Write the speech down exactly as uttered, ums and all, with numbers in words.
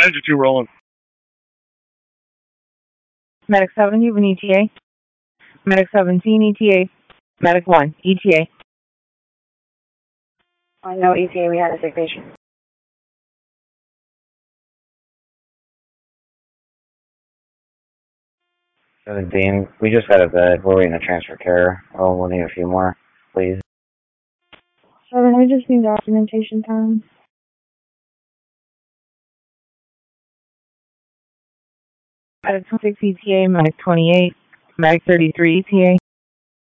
Manager two rolling. Medic seven, you have an E T A. Medic seventeen, E T A. Medic one, E T A. I know E T A, we had a sick patient. seventeen, we just got a bed. We're waiting to transfer care. Oh, we'll need a few more, please. Seven, we just need documentation time. Medic twenty-six, E T A. Medic twenty-eight. Medic thirty-three, E T A.